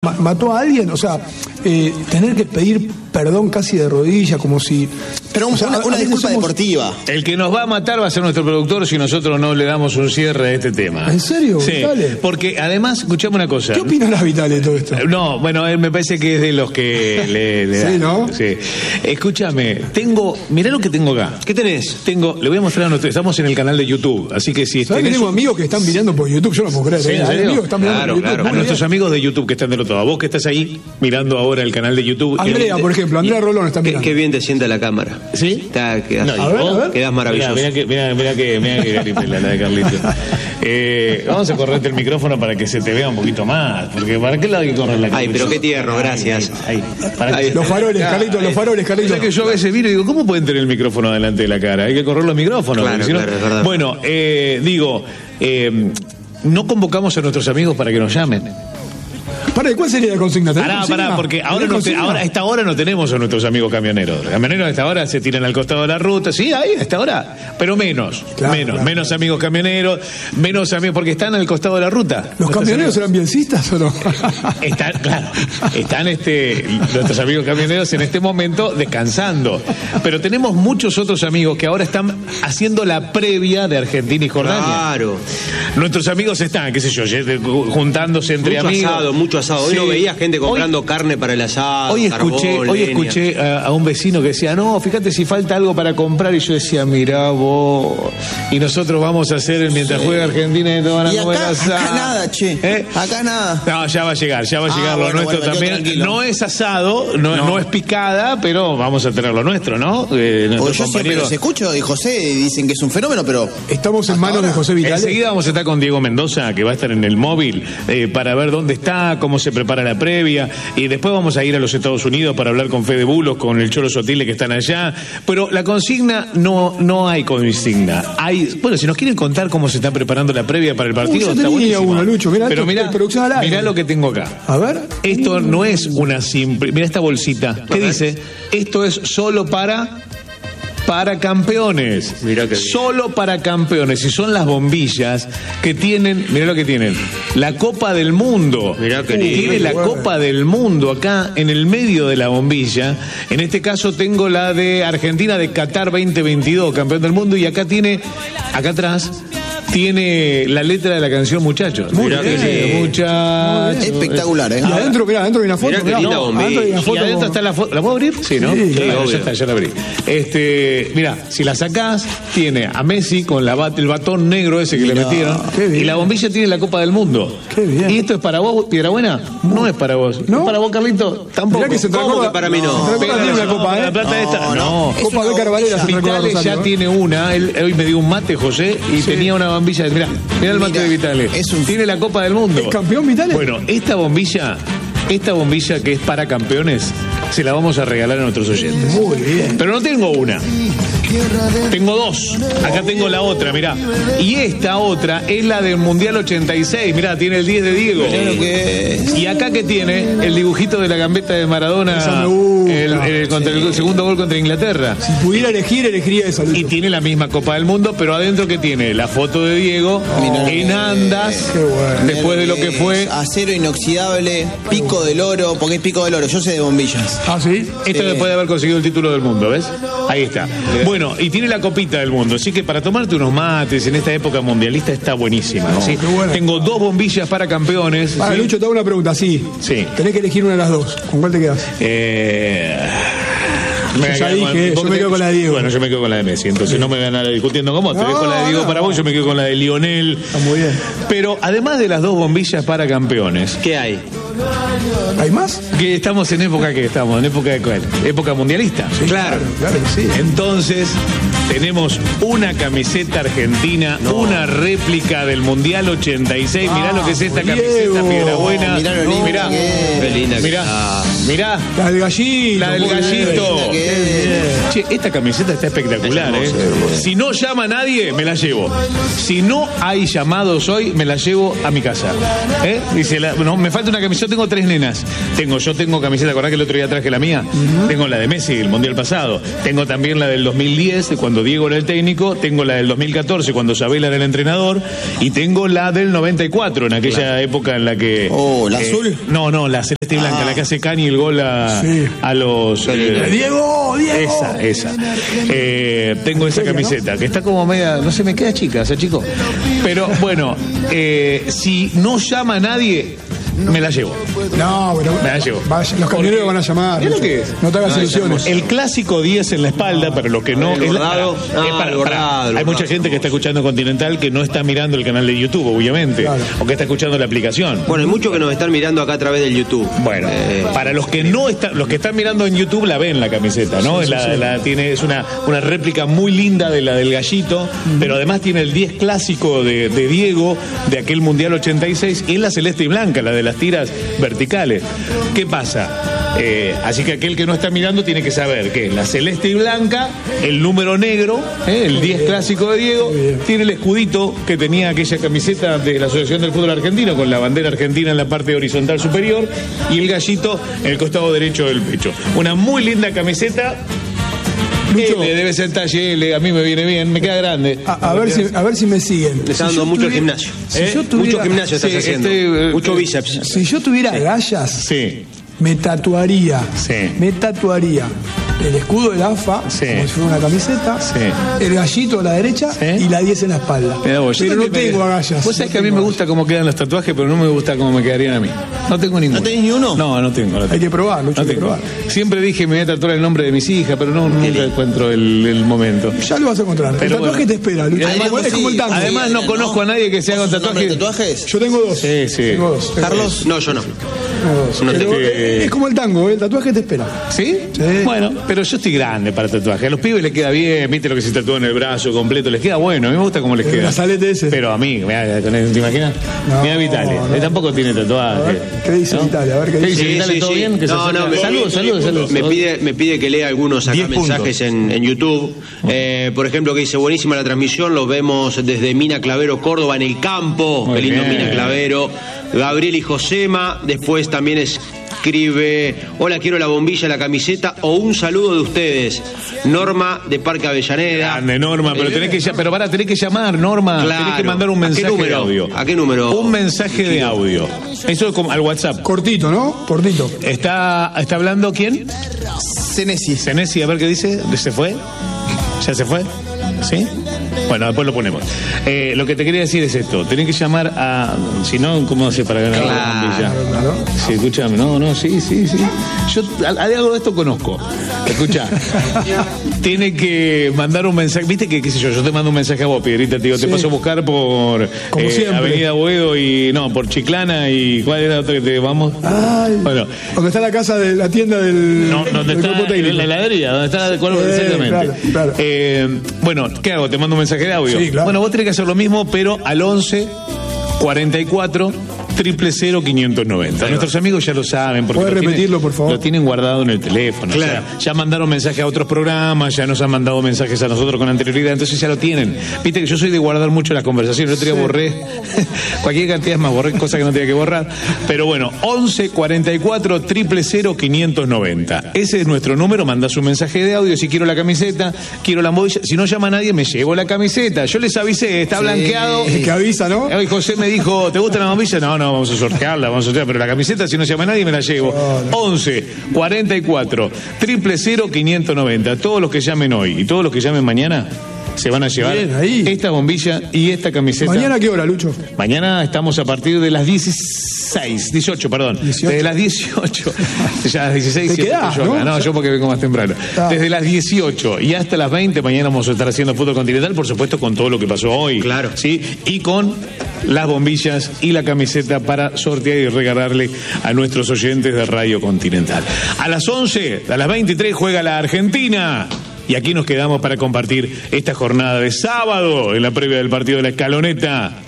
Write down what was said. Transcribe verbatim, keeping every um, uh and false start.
ma mató a alguien, o sea, eh, tener que pedir perdón casi de rodillas, como si... Pero un, o sea, una, una disculpa somos... deportiva. El que nos va a matar va a ser nuestro productor si nosotros no le damos un cierre a este tema. ¿En serio? Sí, Vitale. Porque además, escuchame una cosa. ¿Qué opinarás, Vitale, de todo esto? No, bueno, él me parece que es de los que le, le da. Sí, ¿no? Sí. Escúchame, tengo, mirá lo que tengo acá. ¿Qué tenés? Tengo, le voy a mostrar a nosotros, estamos en el canal de YouTube, así que si ¿sabes que tengo un... amigos que están mirando por YouTube? Yo no puedo creer. ¿Sí, ¿eh? en serio? Amigos que están mirando claro, por YouTube. Claro. A nuestros bien. amigos de YouTube que están del otro lado, vos que estás ahí mirando ahora el canal de YouTube. Andrea, que... por ejemplo, Andrea Rolón está mirando. Qué, qué bien te sienta la cámara. ¿Sí? Está, quedás, no, a ver, a ver. quedás maravilloso. Mira, mira que, mira, mira que, mira que Carlitos, la de Carlitos. Eh, vamos a correrte el micrófono para que se te vea un poquito más, porque ¿para qué lado hay que correr la cámara? Ay, pero qué tierno, gracias. Ahí, ahí, para ahí. Los faroles, Carlitos, los faroles, Carlitos. O sea que yo a veces miro y digo, ¿cómo pueden tener el micrófono delante de la cara? Hay que correr los micrófonos. Claro, si no... claro, es verdad. Bueno, eh, digo, eh, no convocamos a nuestros amigos para que nos llamen. Para, ¿cuál sería la consigna? Pará, pará, porque ahora, no te, ahora a esta hora no tenemos a nuestros amigos camioneros. Los camioneros a esta hora se tiran al costado de la ruta, sí, ahí a esta hora, pero menos, claro, menos, claro. menos amigos camioneros, menos amigos, porque están al costado de la ruta. ¿Los camioneros eran bielcistas o no? Están, claro, están este, nuestros amigos camioneros en este momento descansando, pero tenemos muchos otros amigos que ahora están haciendo la previa de Argentina y Jordania. Claro. Nuestros amigos están, qué sé yo, juntándose entre mucho amigos. Asado, mucho asado. Hoy sí. no veía gente comprando hoy, carne para el asado. Hoy escuché, carbón, hoy leña. escuché a, a un vecino que decía, no, fíjate si falta algo para comprar. Y yo decía, mirá vos. Y nosotros vamos a hacer mientras sí. juega Argentina y toda la y acá, acá nada, che. ¿Eh? Acá nada. No, ya va a llegar, ya va a llegar ah, lo bueno, nuestro bueno, también. No es asado, no, no. no es picada, pero vamos a tener lo nuestro, ¿no? Eh, yo siempre los escucho y José dicen que es un fenómeno, pero estamos en manos ahora de José Vitale. Enseguida vamos a estar con Diego Mendoza, que va a estar en el móvil eh, para ver dónde está, cómo se prepara la previa, y después vamos a ir a los Estados Unidos para hablar con Fede Bulos, con el Cholo Sotile que están allá, pero la consigna no no hay consigna. Hay, bueno, si nos quieren contar cómo se está preparando la previa para el partido, uh, está buenísimo. Uno, Lucho. Mirá, pero mirá, mirá lo que tengo acá. A ver. Esto no es una simple, mirá esta bolsita. ¿Qué dice? Esto es solo para para campeones. Mirá que solo para campeones. Y son las bombillas que tienen, mirá lo que tienen, la Copa del Mundo. Mirá que tiene la Copa del Mundo acá en el medio de la bombilla. En este caso tengo la de Argentina de Qatar veinte veintidós, campeón del mundo, y acá tiene, acá atrás tiene la letra de la canción Muchachos. Mirá que sí, muchachos. Espectacular, ¿eh? Y adentro, mirá, adentro hay una foto. Mirá que linda bombilla. Adentro hay una foto y adentro como... está la foto. ¿La puedo abrir? Sí, ¿no? Sí, sí, claro, ya está, ya la abrí. Este, mirá, si la sacás, tiene a Messi con la bat, el batón negro ese que mirá, le metieron. Y la bombilla tiene la Copa del Mundo. Qué bien. ¿Y esto es para vos, Piedrabuena? No es para vos. ¿No? ¿Es para vos, Carlito? Tampoco. Mirá que se ¿Cómo que para mí no? no. Tiene una copa, ¿eh? La plata no, esta. no. No. Es Copa de Carvalera. Vitale ya ¿eh? tiene una. Él, hoy me dio un mate, José, y sí. tenía una bombilla. Mirá, mirá el mate Mirá, de Vitale. Es un... Tiene la Copa del Mundo. ¿Es campeón Vitale? Bueno, esta bombilla, esta bombilla que es para campeones, se la vamos a regalar a nuestros oyentes. Muy bien. Pero no tengo una. Tengo dos. Acá tengo la otra, mirá. Y esta otra es la del Mundial ochenta y seis. Mirá, tiene el diez de Diego. Que... Y acá que tiene el dibujito de la gambeta de Maradona, el, el, contra el segundo gol contra Inglaterra. Si pudiera elegir, elegiría esa. Y tiene la misma Copa del Mundo, pero adentro que tiene la foto de Diego oh, en andas, qué bueno. después de lo que fue. Acero inoxidable, pico del oro, porque es pico del oro. Yo sé de bombillas. Ah, sí. Esto sí. después de haber conseguido el título del mundo, ¿ves? Ahí está. Bueno, y tiene la copita del mundo, así que para tomarte unos mates en esta época mundialista está buenísima. No, ¿sí? qué bueno. Tengo dos bombillas para campeones. Para, ¿sí? Lucho, te hago una pregunta, sí. Sí. Tenés que elegir una de las dos. ¿Con cuál te quedas? Eh... Yo ya dije, yo me quedo con la de Diego. Bueno, yo me quedo con la de Messi, entonces sí. no me voy a andar discutiendo con vos. Te no, dejo la de Diego no, para vos, yo me quedo con la de Lionel. Está muy bien. Pero además de las dos bombillas para campeones, ¿qué hay? ¿Hay más? Que estamos en época que estamos, en época de cuál? Época mundialista. Sí, claro, claro que sí. Entonces, tenemos una camiseta argentina, no. una réplica del Mundial ochenta y seis. Mirá ah, lo que es esta Diego. camiseta, Piedrabuena. Mirá lo lindo mirá, que Qué linda mirá, ah. mirá. La del gallito. La del gallito. Che, esta camiseta está espectacular, es hermoso, ¿eh? hermoso. Si no llama a nadie, me la llevo. Si no hay llamados hoy, me la llevo a mi casa. ¿Eh? Dice, la, no, me falta una camiseta. Yo tengo tres nenas. Tengo, yo tengo camiseta, ¿acordás que el otro día traje la mía? Uh-huh. Tengo la de Messi, el Mundial pasado. Tengo también la del dos mil diez, cuando Diego era el técnico. Tengo la del dos mil catorce, cuando Sabela era el entrenador. Y tengo la del noventa y cuatro, en aquella claro. época en la que... Oh, ¿la eh, azul? No, no, la celeste y blanca, Ah. la que hace Cani el gol a, Sí. a los... Eh, Diego, Diego. Esa, esa. Eh, tengo esa serio, camiseta, que está como media, no sé, me queda chica, esa chico. Pero bueno, eh, si no llama a nadie, me la llevo. No, bueno. Me la llevo. Vaya, los camioneros van a llamar. ¿Qué es lo que es? No te hagas No, ilusiones. El clásico diez en la espalda, para los que no... El es la- bordado. para- Ah, es para- el bordado, para- el hay mucha bordado. gente que está escuchando Continental que no está mirando el canal de YouTube, obviamente, Claro. o que está escuchando la aplicación. Bueno, hay muchos que nos están mirando acá a través del YouTube. Bueno, Eh, para los que no están, los que están mirando en YouTube la ven la camiseta, ¿no? Es la, la- tiene, es una, una réplica muy linda de la del Gallito, pero además tiene el diez clásico de, de Diego, de aquel Mundial ochenta y seis, y es la celeste y blanca, la de las tiras verticales. ¿Qué pasa? Eh, así que aquel que no está mirando tiene que saber que la celeste y blanca, el número negro, eh, el diez clásico de Diego, tiene el escudito que tenía aquella camiseta de la Asociación del Fútbol Argentino, con la bandera argentina en la parte horizontal superior y el gallito en el costado derecho del pecho. Una muy linda camiseta. Lucho. L, debe ser talle L, a mí me viene bien, me queda grande. A, a ver si, a ver si me siguen. Le está Si dando yo mucho el tuviera- gimnasio. Si ¿Eh? yo tuviera, Mucho gimnasio estás Sí, haciendo. estoy, eh, Mucho eh, bíceps. Si yo tuviera gallas, Sí. me tatuaría. Sí. Me tatuaría el escudo del A F A, Sí. como si fuera una camiseta, Sí. el gallito a la derecha Sí. y la diez en la espalda. Mirá vos, yo Pero no también me- tengo agallas. Vos sabés no que a mí tengo me agallas. gusta cómo quedan los tatuajes, pero no me gusta cómo me quedarían a mí. No tengo ninguno. ¿No tenés ni uno? No, no tengo. no tengo. Hay que probar, Lucho, No hay que tengo. probar. Siempre dije me voy a tatuar el nombre de mis hijas, pero no, nunca encuentro el, el momento. Ya lo vas a encontrar. Pero el tatuaje bueno. te espera, Lucho. Y además, es como- es como el tango. además, no conozco a nadie que se haga un ¿Vos sos hombre tatuaje. de tatuajes? Yo tengo dos. Sí, sí. Tengo dos. tengo Carlos. No, yo no. dos, tengo dos. No te- Pero, eh, es como el tango, ¿eh? El tatuaje te espera. ¿Sí? Sí. Bueno, pero yo estoy grande para tatuaje. A los pibes les queda bien, viste lo que se tatúa en el brazo completo, les queda bueno. A mí me gusta cómo les El queda. brazalete ese. Pero a mí, mirá, con el- ¿te imaginas? No, Mira Vitale, no. él tampoco tiene A tatuaje. ver, ¿qué dice ¿no? Vitale? A ver, ¿qué dice? dice Vitale? ¿Todo bien? Que se no, acerca. no, me, saludos, saludos, saludos. Me pide, me pide que lea algunos acá Diez mensajes en, en YouTube. Eh, por ejemplo, que dice, buenísima la transmisión, lo vemos desde Mina Clavero, Córdoba, en el campo. Muy Qué lindo bien. Mina Clavero. Gabriel y Josema, después también escribe, hola, quiero la bombilla, la camiseta o un saludo de ustedes. Norma de Parque Avellaneda. Grande, Norma, pero tenés que, ll- pero para, tenés que llamar, Norma. Claro. Tenés que mandar un ¿A qué mensaje de número? audio. ¿A qué número? Un mensaje de audio. Eso es como al WhatsApp. Cortito, ¿no? Cortito. ¿Está, está hablando quién? Senesi. Senesi, a ver qué dice. ¿Se fue? ¿Ya se fue? ¿Sí? Bueno, después lo ponemos. Eh, lo que te quería decir es esto. Tenés que llamar a... Si no, ¿cómo hace para ganar la Claro, bombilla? claro. Sí, escúchame. No, no, sí, sí, sí. Yo a- de algo de esto conozco. Escucha. Tiene que mandar un mensaje. Viste que, qué sé yo, yo te mando un mensaje a vos, Piedrita, te digo, te Sí. paso a buscar por Como eh, siempre. Avenida Boedo y... No, por Chiclana y... ¿Cuál era la otra que te vamos? Ay. Bueno. Donde está la casa de la tienda del. No, donde del está cuerpo técnico. en la heladería, donde está el cuerpo, Eh, exactamente. claro, claro. Eh, bueno, ¿qué hago? Te mando un mensaje de audio. Sí, claro. Bueno, vos tenés que hacer lo mismo, pero al once cuarenta y cuatro triple cero quinientos noventa. Nuestros amigos ya lo saben. Porque ¿Puede lo tienen- repetirlo, por favor? Lo tienen guardado en el teléfono. Claro. O sea, ya mandaron mensajes a otros programas, ya nos han mandado mensajes a nosotros con anterioridad, entonces ya lo tienen. Viste que yo soy de guardar mucho las conversaciones. El otro día borré cualquier cantidad más, borré cosas que no tenía que borrar. Pero bueno, once cuarenta y cuatro triple cero quinientos noventa. Ese es nuestro número, mandás un mensaje de audio. Si quiero la camiseta, quiero la bombilla. Si no llama a nadie, me llevo la camiseta. Yo les avisé, está blanqueado. El que avisa, ¿no? Hoy José me dijo, ¿te gusta la bombilla? No, no, vamos a sortearla, vamos a sortear, pero la camiseta, si no llama a nadie, me la llevo. once cuarenta y cuatro triple cero quinientos noventa. Todos los que llamen hoy y todos los que llamen mañana se van a llevar Bien, ahí. esta bombilla y esta camiseta. ¿Mañana a qué hora, Lucho? Mañana estamos a partir de las dieciséis, dieciocho, perdón. dieciocho. Desde las dieciocho. Ya a las dieciséis. Te siempre quedás, yo acá. ¿no? No, yo porque vengo más temprano. Ah. Desde las dieciocho y hasta las veinte, mañana vamos a estar haciendo Fútbol Continental, por supuesto, con todo lo que pasó hoy. Claro. ¿Sí? Y con las bombillas y la camiseta para sortear y regalarle a nuestros oyentes de Radio Continental. A las once, a las veintitrés juega la Argentina. Y aquí nos quedamos para compartir esta jornada de sábado en la previa del partido de la Escaloneta.